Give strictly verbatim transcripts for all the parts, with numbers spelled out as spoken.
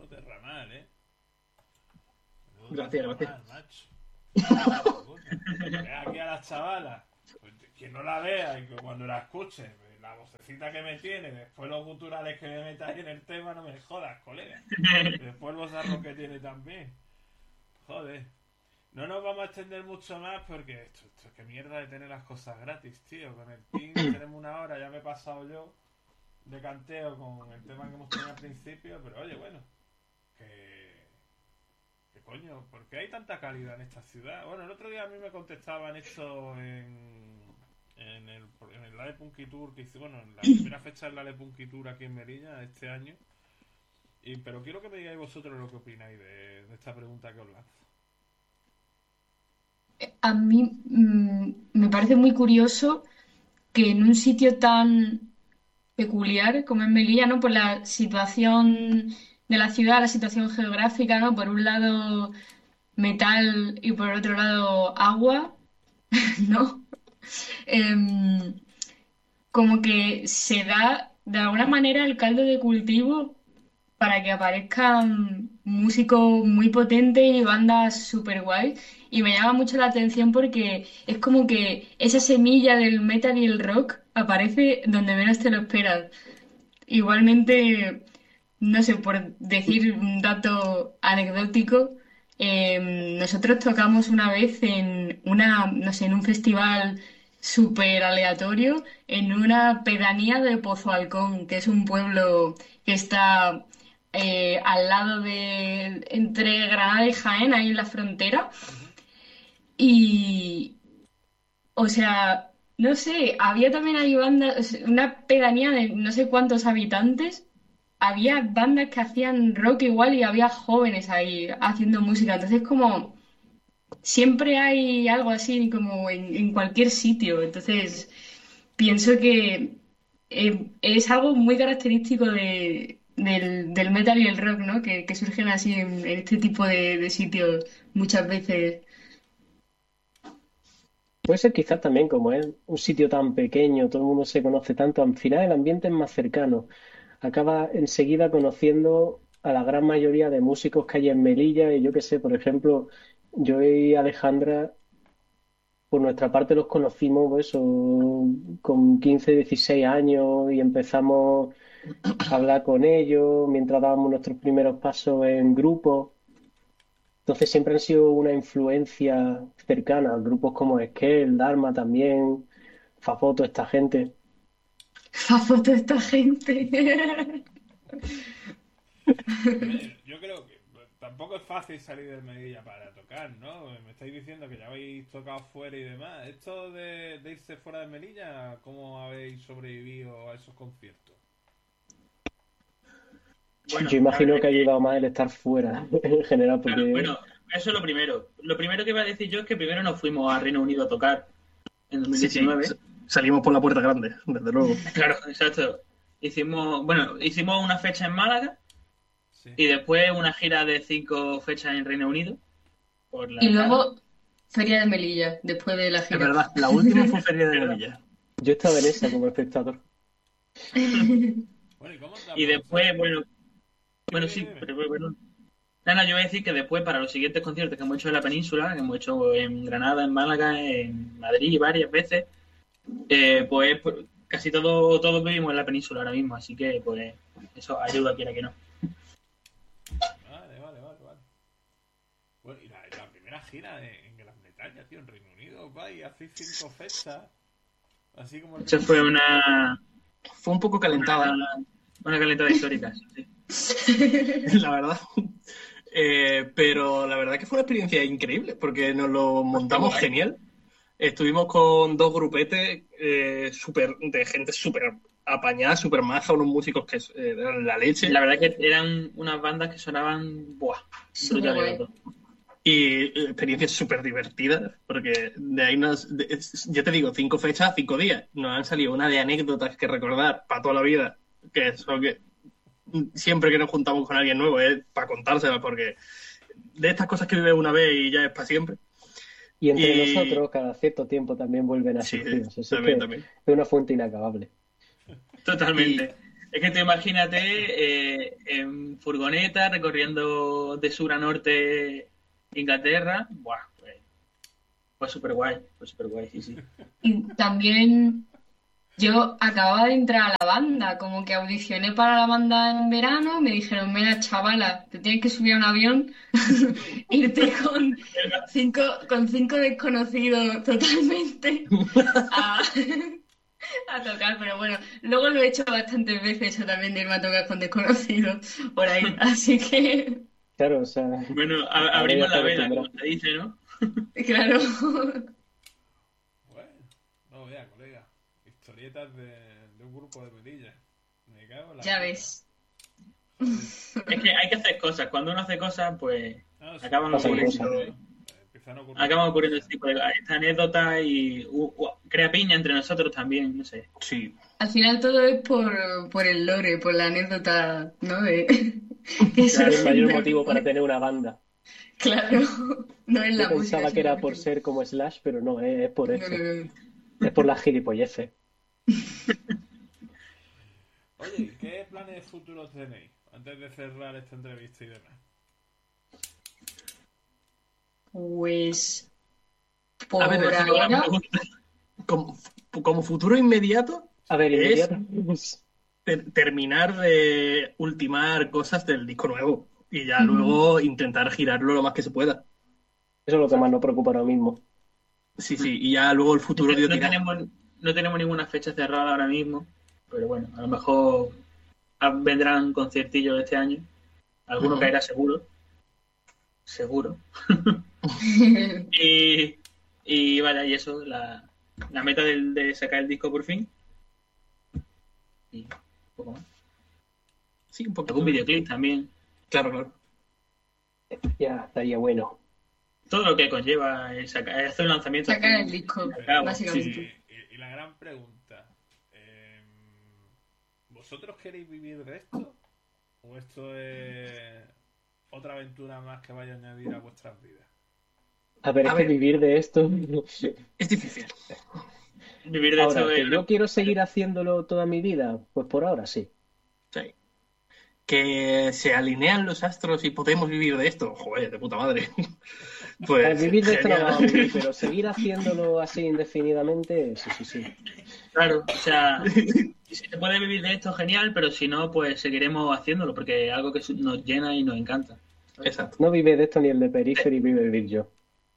Menudo derramar, ¿eh? Menudo Gracias, derramar, gracias. macho. Ve aquí a las chavalas. Pues, que no la vea y que cuando la escuche, la vocecita que me tiene, después los guturales que me metáis en el tema, no me jodas, colega. Después los arros que tiene también. Joder. No nos vamos a extender mucho más porque esto, esto es que mierda de tener las cosas gratis, tío. Con el Teams tenemos una hora, ya me he pasado yo de canteo con el tema que hemos tenido al principio, pero oye, bueno, que... que coño, ¿por qué hay tanta calidad en esta ciudad? Bueno, el otro día a mí me contestaban esto en... en el, en el Lale Punky Tour que hice, bueno, en la primera fecha del Lale Punky Tour aquí en Melilla este año. Y, pero quiero que me digáis vosotros lo que opináis de, de esta pregunta que os lanzo. A mí mm, me parece muy curioso que en un sitio tan peculiar como en Melilla, ¿no? Por la situación de la ciudad, la situación geográfica, ¿no? Por un lado metal y por otro lado agua, ¿no? Em, como que se da de alguna manera el caldo de cultivo para que aparezcan músicos muy potentes y bandas súper guays. Y me llama mucho la atención porque es como que esa semilla del metal y el rock aparece donde menos te lo esperas. Igualmente, no sé, por decir un dato anecdótico, eh, nosotros tocamos una vez en una, no sé, en un festival súper aleatorio en una pedanía de Pozo Alcón, que es un pueblo que está eh, al lado de, entre Granada y Jaén, ahí en la frontera. Uh-huh. Y, o sea, no sé, había también ahí bandas, una pedanía de no sé cuántos habitantes. Había bandas que hacían rock igual y había jóvenes ahí haciendo música. Entonces, como siempre hay algo así como en, en cualquier sitio. Entonces, pienso que eh, es algo muy característico de, del, del metal y el rock, ¿no? Que, que surgen así en, en este tipo de, de sitios muchas veces. Puede ser quizás también como es un sitio tan pequeño, todo el mundo se conoce tanto, al final el ambiente es más cercano. Acaba enseguida conociendo a la gran mayoría de músicos que hay en Melilla y yo qué sé, por ejemplo, yo y Alejandra por nuestra parte los conocimos pues, eso, con quince dieciséis años y empezamos a hablar con ellos mientras dábamos nuestros primeros pasos en grupo. Entonces siempre han sido una influencia cercana, grupos como Esquel, Dharma también, Fafoto, esta gente. La foto de esta gente. Hombre, yo creo que tampoco es fácil salir de Medilla para tocar, ¿no? Me estáis diciendo que ya habéis tocado fuera y demás. Esto de, de irse fuera de Melilla, ¿cómo habéis sobrevivido a esos conciertos? Bueno, Yo la verdad imagino es que ha que, ayudado más el estar fuera en general, claro, porque bueno, eso es lo primero. Lo primero que iba a decir yo es que primero nos fuimos a Reino Unido a tocar en Sí, sí, dos mil diecinueve. s- salimos por la puerta grande, desde luego. Claro, exacto. Hicimos, bueno, hicimos una fecha en Málaga Sí. y después una gira de cinco fechas en Reino Unido por Y la cara. luego Feria de Melilla, después de la Es gira. verdad, la última fue Feria de ¿Verdad? Melilla. yo estaba en esa como espectador. Bueno, ¿y cómo os da Y por después, hacer? bueno, Dime, bueno, dime, sí, dime. pero bueno. Nada, yo voy a decir que después, para los siguientes conciertos que hemos hecho en la península, que hemos hecho en Granada, en Málaga, en Madrid varias veces, eh, pues, pues, casi todo, todos vivimos en la península ahora mismo, así que pues eso ayuda, quiera que no. Vale, vale, vale, vale. Bueno, y la, la primera gira en, en Gran Bretaña, tío, en Reino Unido, vais, hacéis cinco fechas, así como el Eso fue principio. una, Fue un poco calentada, una, una calentada histórica. Sí. la verdad. Eh, pero la verdad que fue una experiencia increíble, porque nos lo montamos guay. genial. Estuvimos con dos grupetes eh, super, de gente súper apañada, súper maja, unos músicos que eh, eran la leche. La verdad que eran unas bandas que sonaban, buah, Súper brutales guay. los dos. Y eh, experiencias súper divertidas, porque de ahí nos, de- es- ya te digo, cinco fechas, cinco días. Nos han salido una de anécdotas que recordar para toda la vida, que es lo que siempre que nos juntamos con alguien nuevo es para contárselas, porque de estas cosas que vives una vez y ya es para siempre. Y entre Y nosotros, cada cierto tiempo también vuelven a sí, surgir. Así es también, que también. es una fuente inacabable. Y, Totalmente. Es que tú imagínate eh, en furgoneta recorriendo de sur a norte Inglaterra. Buah, pues, fue súper guay, fue súper guay, sí, sí. Y también yo acababa de entrar a la banda, como que audicioné para la banda en verano, me dijeron, mira, chavala, te tienes que subir a un avión, irte con cinco, con cinco desconocidos totalmente a, a tocar, pero bueno, luego lo he hecho bastantes veces eso también de irme a tocar con desconocidos por ahí, así que, Claro, o sea, Bueno, a- ahora ya abrimos la te vela, acostumbras. como se dice, ¿no? claro, Bueno, no vea, colega. Historietas de, de un grupo de Melilla. Me cago en la ya puta. ves. Es que hay que hacer cosas. Cuando uno hace cosas, pues No, sí, acaban Pasan ocurriendo, cosas. eh, empiezan a ocurrir acaban ocurriendo cosas. este tipo de esta anécdota y uh, uh, crea piña entre nosotros también, no sé. Sí. Al final todo es por, por el lore, por la anécdota, ¿no? De, que Es surge el mayor entre- motivo para tener una banda. Claro, no es Yo la música. pensaba que era por simplemente. ser como Slash, pero no, es, es por No, esto. no, no. Es por las gilipolleces. Oye, ¿y qué planes futuros tenéis? Antes de cerrar esta entrevista y demás. Pues por A ver, es una buena ahora, pregunta. Como, como futuro inmediato, A ver, Es- inmediato. ter- terminar de ultimar cosas del disco nuevo y ya Ujú. luego intentar girarlo lo más que se pueda. Eso es lo que más nos preocupa ahora mismo. Sí, sí, y ya luego el futuro Dios No dirá. tenemos, no tenemos ninguna fecha cerrada ahora mismo, pero bueno, a lo mejor ah, vendrán conciertillos este año. Alguno Ujú. caerá seguro. Seguro. Y, y vaya, y eso, la, la meta del- de sacar el disco por fin. Y un poco más. Sí, un poquito. Algún videoclip también. Claro, claro. Ya, estaría bueno. Todo lo que conlleva el sacar, hacer un lanzamiento. sacar así. el disco, Cabo, básicamente. Y, y- y la gran pregunta. eh, ¿Vosotros queréis vivir de esto? ¿O esto es otra aventura más que vaya a añadir a vuestras vidas? A ver, A es que ver. vivir de esto. Es difícil. Vivir de Ahora, esto que es- yo quiero seguir haciéndolo toda mi vida, pues por ahora sí. Sí. Que se alinean los astros y podemos vivir de esto. Joder, de puta madre. A Pues ver, vivir de esto no genial. vamos a vivir, pero seguir haciéndolo así indefinidamente, sí, sí, sí. Claro, o sea, si se puede vivir de esto, genial, pero si no, pues seguiremos haciéndolo, porque es algo que nos llena y nos encanta. Exacto. No vive de esto ni el de Periphery, vive vivir yo.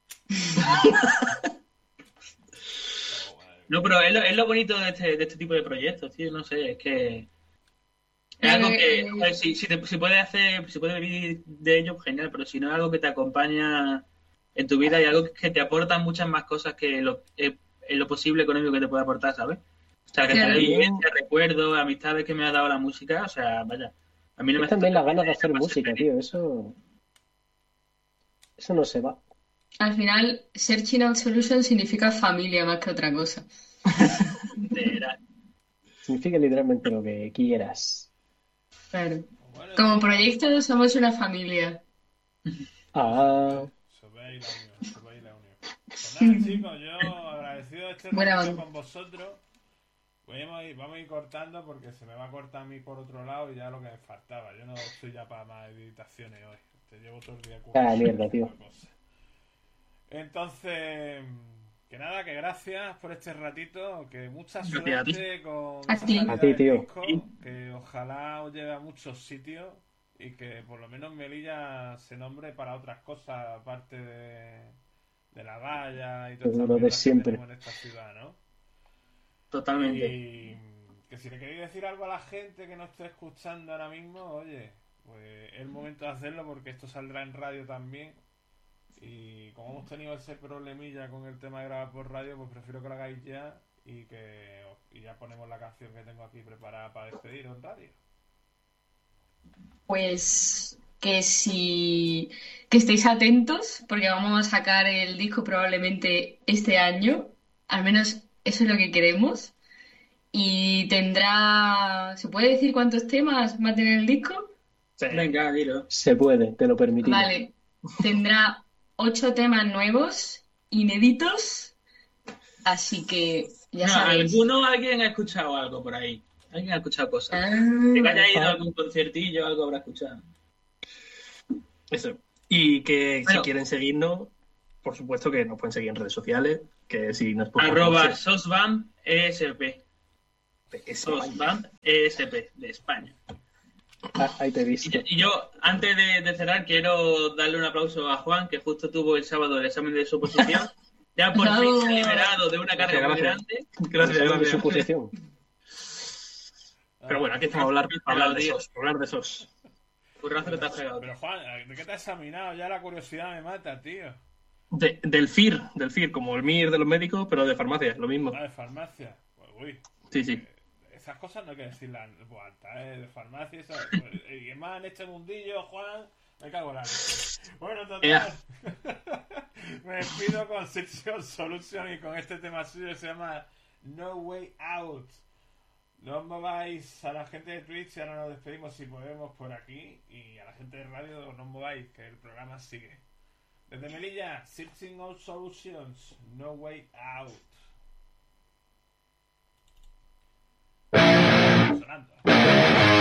No, pero es lo, es lo bonito de este, de este tipo de proyectos, tío, no sé, es que es algo que, Eh, joder, si, si, te- si puedes hacer, si puedes vivir de ello, genial, pero si no es algo que te acompaña en tu vida y algo que te aporta muchas más cosas que lo, eh, en lo posible económico que te puede aportar, ¿sabes? O sea, que Claro. te vivencias, recuerdos, amistades que me ha dado la música, o sea, vaya, a mí no me Es hace también falta las ganas de que hacer pase música, feliz. tío. Eso. Eso no se va. Al final, Searching Out Solution significa familia más que otra cosa. Literal. Significa literalmente lo que quieras. Claro. Bueno, Como chicos, proyecto somos una familia. Ah, se ve ahí la unión, se ve ahí la unión. Pues nada, chicos, yo agradecido de este Buena ratito banda. con vosotros. Vamos a, ir, vamos a ir cortando porque se me va a cortar a mí por otro lado y ya lo que me faltaba. Yo no estoy ya para más editaciones hoy. Te llevo todo el día currando Ah, mierda, este tío. tipo de cosas. Entonces, que nada, que gracias por este ratito. Que mucha Gracias a ti. suerte con A esa ti. salida A ti, del tío. disco, que ojalá os lleve a muchos sitios y que por lo menos Melilla se nombre para otras cosas aparte de, de la valla y todas Lo estas de mierdas que siempre. tenemos en esta ciudad, ¿no? Totalmente. Y que si le queréis decir algo a la gente que no esté escuchando ahora mismo, oye, pues es el momento de hacerlo porque esto saldrá en radio también. Y como hemos tenido ese problemilla con el tema de grabar por radio, pues prefiero que lo hagáis ya y que y ya ponemos la canción que tengo aquí preparada para despediros en radio. Pues que si que estéis atentos, porque vamos a sacar el disco probablemente este año, al menos eso es lo que queremos. Y tendrá, ¿se puede decir cuántos temas va a tener el disco? Sí. Venga, dilo. se puede, te lo permitimos. Vale, tendrá ocho temas nuevos, inéditos, así que ya No, sabéis. alguno, alguien ha escuchado algo por ahí. Alguien ha escuchado cosas. Ah, Que haya ido a Ah, algún conciertillo, algo habrá escuchado. Eso. Y que Bueno, si quieren seguirnos, por supuesto que nos pueden seguir en redes sociales, que si nos pueden arroba conocer. sosbam esp. Es Sosbam esp de España. ah, ahí te he Y visto. yo, y yo, antes de, de cerrar, quiero darle un aplauso a Juan, que justo tuvo el sábado el examen de su oposición. Ya por fin se ha liberado de una carga muy Gracias. grande. Gracias, Examen de gracias. suposición. Pero bueno, aquí estamos a hablar, a hablar de Tío. esos, a hablar de esos. Currazo que te has pegado. Pero Juan, ¿de qué te has examinado? Ya la curiosidad me mata, tío. De- del F I R, del F I R, como el M I R de los médicos, pero de farmacia, lo mismo. Ah, de farmacia. Pues, uy. Sí, sí. Esas cosas no hay que decirlas en voz alta, ¿eh? De farmacia, ¿sabes? Pues, y más en este mundillo, Juan, me cago en la leche. Bueno, total. Me despido con Session Solution y con este tema suyo que se llama No Way Out. No os mováis a la gente de Twitch y ahora nos despedimos si podemos por aquí. Y a la gente de radio no os mováis, que el programa sigue. Desde Melilla, Searching Out Solutions, No Way Out.